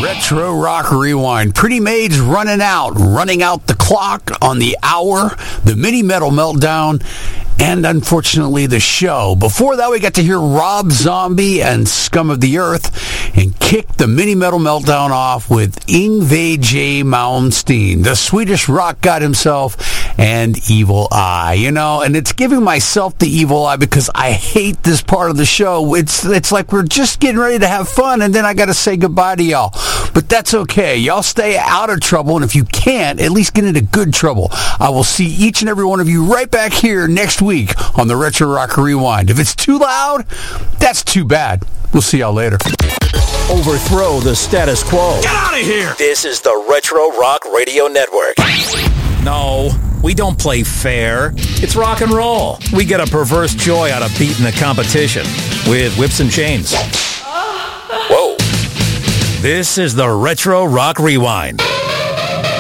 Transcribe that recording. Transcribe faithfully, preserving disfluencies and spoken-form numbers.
Retro Rock Rewind. Pretty Maids running out, running out the clock on the hour, the Mini Metal Meltdown, and unfortunately the show. Before that, we got to hear Rob Zombie and Scum of the Earth, and kick the Mini Metal Meltdown off with Yngwie J. Malmsteen, the Swedish rock god himself, and Evil Eye. You know, and it's giving myself the evil eye because I hate this part of the show. It's it's like we're just getting ready to have fun, and then I got to say goodbye to y'all. But that's okay. Y'all stay out of trouble, and if you can't, at least get into good trouble. I will see each and every one of you right back here next week on the Retro Rock Rewind. If it's too loud, that's too bad. We'll see y'all later. Overthrow the status quo. Get out of here! This is the Retro Rock Radio Network. No, we don't play fair. It's rock and roll. We get a perverse joy out of beating the competition with whips and chains. Whoa. This is the Retro Rock Rewind.